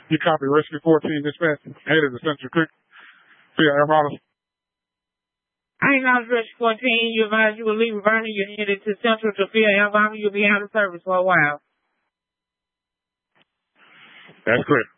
You copy Rescue 14 dispatch. Headed to Central Creek. Via Air Miles. I acknowledge Rescue 14. You advise you will leave Vernon. You're headed to Central to Via Alabama. You'll be out of service for a while. That's correct.